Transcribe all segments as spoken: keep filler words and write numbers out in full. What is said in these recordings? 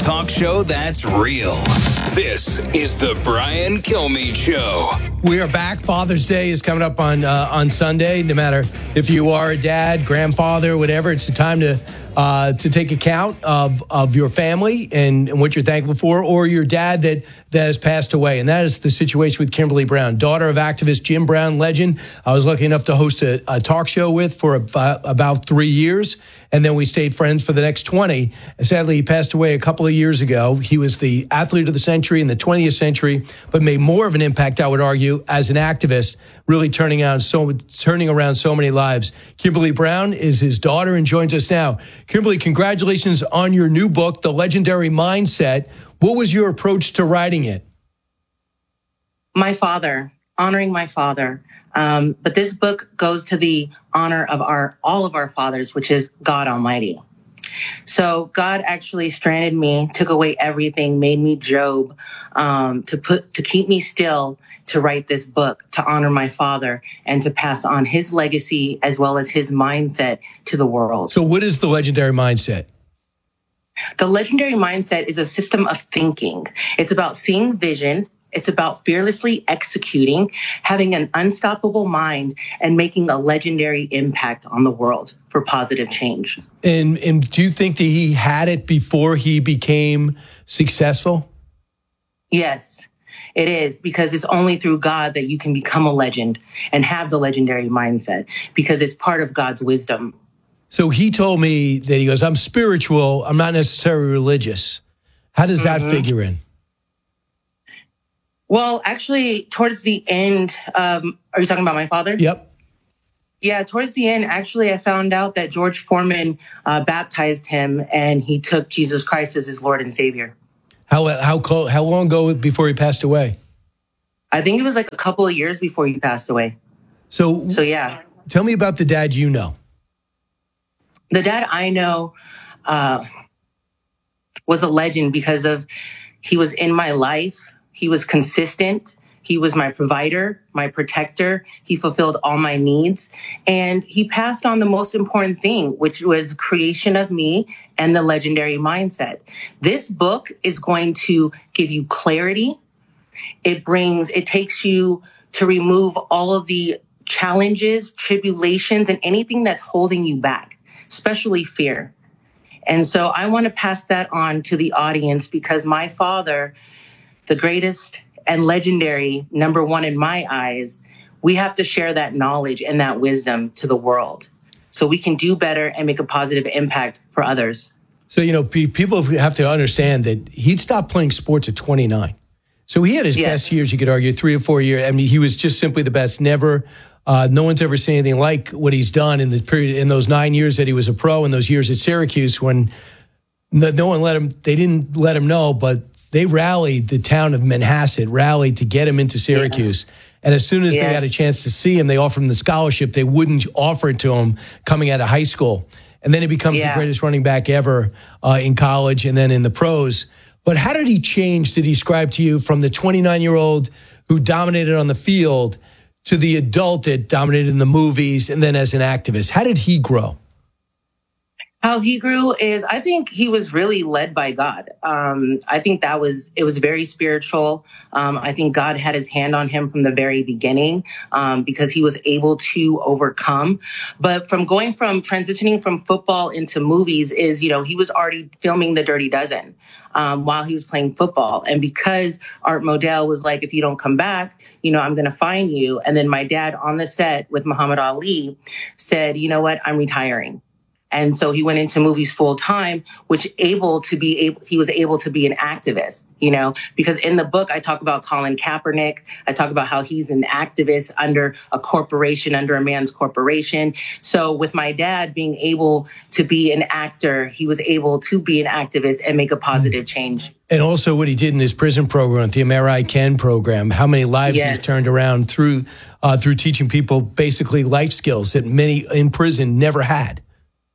talk show that's real. This is the Brian Kilmeade Show. We are back. Father's Day is coming up on uh, on Sunday. No matter if you are a dad, grandfather, whatever, it's a time to uh, to take account of of your family and, and what you're thankful for, or your dad that that has passed away. And that is the situation with Kimberly Brown, daughter of activist Jim Brown, legend. I was lucky enough to host a, a talk show with for about, about three years. And then we stayed friends for the next twenty. Sadly, he passed away a couple of years ago. He was the athlete of the century in the twentieth century, but made more of an impact, I would argue, as an activist, really turning out so turning around so many lives. Kimberly Brown is his daughter and joins us now. Kimberly, congratulations on your new book, The Legendary Mindset. What was your approach to writing it? My father, honoring my father. Um, but this book goes to the honor of our all of our fathers, which is God Almighty. So God actually stranded me, took away everything, made me Job, um, to put to keep me still, to write this book, to honor my father, and to pass on his legacy as well as his mindset to the world. So what is the legendary mindset? The legendary mindset is a system of thinking. It's about seeing vision. It's about fearlessly executing, having an unstoppable mind, and making a legendary impact on the world for positive change. And, and do you think that he had it before he became successful? Yes, it is, because it's only through God that you can become a legend and have the legendary mindset, because it's part of God's wisdom. So he told me that he goes, I'm spiritual, I'm not necessarily religious. How does that mm-hmm. figure in? Well, actually, towards the end, um, are you talking about my father? Yep. Yeah, towards the end, actually, I found out that George Foreman uh, baptized him, and he took Jesus Christ as his Lord and Savior. How how close, how long ago before he passed away? I think it was like a couple of years before he passed away. So, so yeah. Tell me about the dad you know. The dad I know uh, was a legend because of he was in my life. He was consistent. He was my provider, my protector. He fulfilled all my needs. And he passed on the most important thing, which was creation of me and the legendary mindset. This book is going to give you clarity. It brings, it takes you to remove all of the challenges, tribulations, and anything that's holding you back, especially fear. And so I want to pass that on to the audience because my father, the greatest and legendary, number one in my eyes, we have to share that knowledge and that wisdom to the world so we can do better and make a positive impact for others. So, you know, people have to understand that he'd stopped playing sports at twenty-nine. So he had his yes. best years, you could argue, three or four years. I mean, he was just simply the best. Never, uh, no one's ever seen anything like what he's done in the period, in those nine years that he was a pro, and those years at Syracuse when no, no one let him, they didn't let him know, but they rallied, the town of Manhasset rallied to get him into Syracuse. Yeah. And as soon as yeah. they had a chance to see him, they offered him the scholarship. They wouldn't offer it to him coming out of high school. And then he becomes yeah. the greatest running back ever uh, in college and then in the pros. But how did he change to describe to you from the twenty-nine-year-old who dominated on the field to the adult that dominated in the movies and then as an activist? How did he grow? How he grew is, I think he was really led by God. Um, I think that was, it was very spiritual. Um, I think God had his hand on him from the very beginning um, because he was able to overcome. But from going from transitioning from football into movies is, you know, he was already filming The Dirty Dozen um, while he was playing football. And because Art Modell was like, if you don't come back, you know, I'm going to find you. And then my dad on the set with Muhammad Ali said, you know what, I'm retiring. And so he went into movies full time, which able to be able, he was able to be an activist, you know, because in the book, I talk about Colin Kaepernick. I talk about how he's an activist under a corporation, under a man's corporation. So with my dad being able to be an actor, he was able to be an activist and make a positive change. And also what he did in his prison program, the Amer I Can program, how many lives yes. he's turned around through, uh, through teaching people basically life skills that many in prison never had.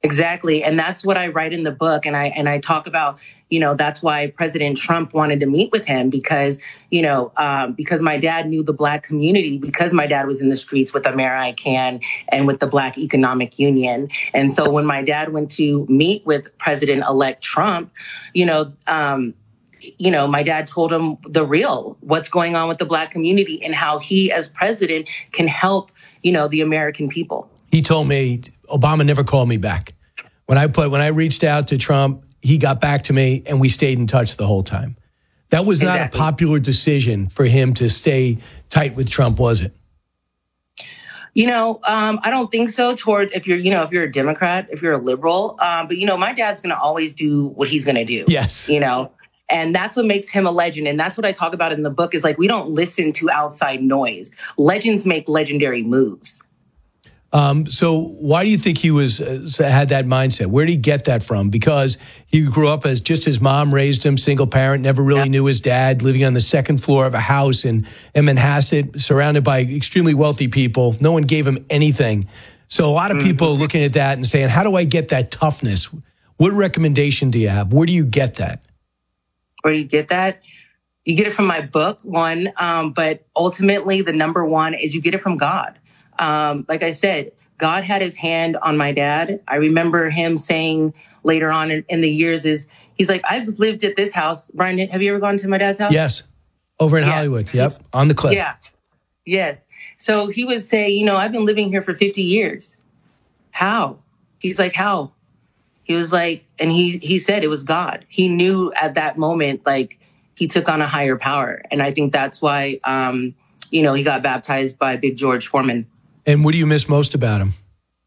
Exactly. And that's what I write in the book. And I and I talk about, you know, that's why President Trump wanted to meet with him because, you know, um, because my dad knew the Black community, because my dad was in the streets with American and with the Black Economic Union. And so when my dad went to meet with President-elect Trump, you know, um, you know, my dad told him the real, what's going on with the Black community and how he as president can help, you know, the American people. He told me Obama never called me back. When I put when I reached out to Trump, he got back to me and we stayed in touch the whole time. That was not exactly. a popular decision for him to stay tight with Trump, was it? You know, um, I don't think so. Towards if you're, you know, if you're a Democrat, if you're a liberal, um, but you know, my dad's going to always do what he's going to do. Yes, you know. And that's what makes him a legend. And that's what I talk about in the book is like, we don't listen to outside noise. Legends make legendary moves. Um, so why do you think he was uh, had that mindset? Where did he get that from? Because he grew up as just his mom raised him, single parent, never really yeah. knew his dad, living on the second floor of a house in, in Manhasset, surrounded by extremely wealthy people. No one gave him anything. So a lot of mm-hmm. people are looking at that and saying, how do I get that toughness? What recommendation do you have? Where do you get that? Where do you get that? You get it from my book, one. Um, but ultimately, the number one is you get it from God. Um, like I said, God had his hand on my dad. I remember him saying later on in, in the years is, he's like, I've lived at this house. Brian, have you ever gone to my dad's house? Yes. Over in yeah. Hollywood. Yep. On the cliff. Yeah. Yes. So he would say, you know, I've been living here for fifty years. How? He's like, how? He was like, and he, he said it was God. He knew at that moment, like he took on a higher power. And I think that's why, um, you know, he got baptized by Big George Foreman. And what do you miss most about him?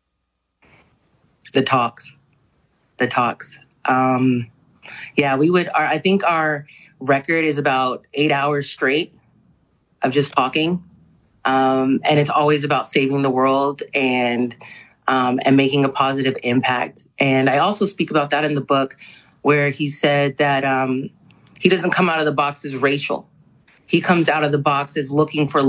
The talks, the talks. Um, yeah, we would, our, I think our record is about eight hours straight of just talking. Um, and it's always about saving the world and, um, and making a positive impact. And I also speak about that in the book where he said that, um, he doesn't come out of the box as racial. He comes out of the box as looking for